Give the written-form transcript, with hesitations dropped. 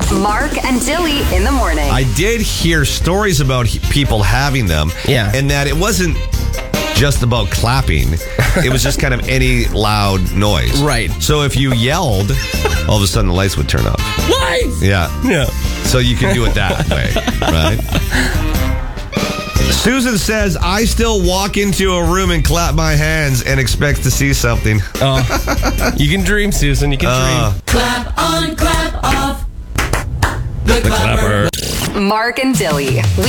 Mark and Dilly in the morning. I did hear stories about people having them. Yeah. And that it wasn't just about clapping. It was just kind of any loud noise. Right. So if you yelled, all of a sudden the lights would turn off. Lights! Yeah. Yeah. So you can do it that way, right? Susan says, I still walk into a room and clap my hands and expect to see something. You can dream, Susan. You can dream. Clap on, clap off. The clapper. Mark and Dilly.